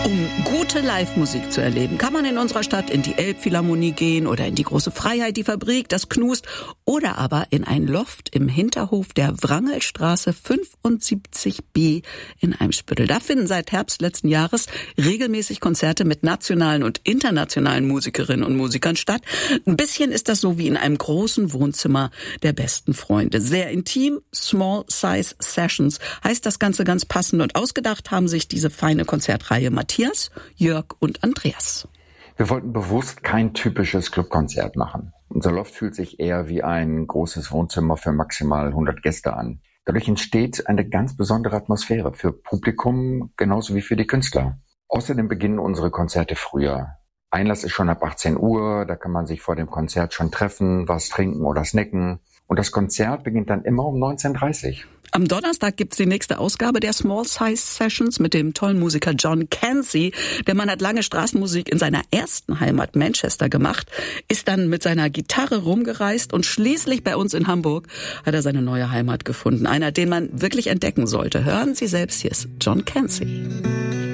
Um gute Live-Musik zu erleben, kann man in unserer Stadt in die Elbphilharmonie gehen oder in die Große Freiheit, die Fabrik, das Knust oder aber in ein Loft im Hinterhof der Wrangelstraße 75b in Eimsbüttel. Da finden seit Herbst letzten Jahres regelmäßig Konzerte mit nationalen und internationalen Musikerinnen und Musikern statt. Ein bisschen ist das so wie in einem großen Wohnzimmer der besten Freunde. Sehr intim, Small Size Sessions heißt das Ganze ganz passend, und ausgedacht haben sich diese feine Konzertreihe Matthias, Jörg und Andreas. Wir wollten bewusst kein typisches Clubkonzert machen. Unser Loft fühlt sich eher wie ein großes Wohnzimmer für maximal 100 Gäste an. Dadurch entsteht eine ganz besondere Atmosphäre für Publikum genauso wie für die Künstler. Außerdem beginnen unsere Konzerte früher. Einlass ist schon ab 18 Uhr, da kann man sich vor dem Konzert schon treffen, was trinken oder snacken. Und das Konzert beginnt dann immer um 19:30 Uhr. Am Donnerstag gibt's die nächste Ausgabe der Small Size Sessions mit dem tollen Musiker John Cansey. Der Mann hat lange Straßenmusik in seiner ersten Heimat Manchester gemacht, ist dann mit seiner Gitarre rumgereist und schließlich bei uns in Hamburg hat er seine neue Heimat gefunden. Einer, den man wirklich entdecken sollte. Hören Sie selbst, hier ist John Cansey.